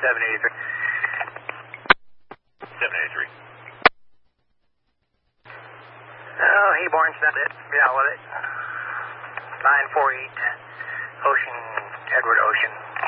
783. 783. Oh, Hayborn, that's it. Yeah, with it. 948 Ocean, Edward Ocean.